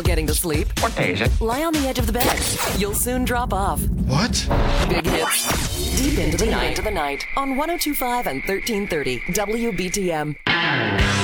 Getting to sleep? What day is it? Lie on the edge of the bed. You'll soon drop off. What? Big hits. Deep into the night on 1025 and 1330 WBTM.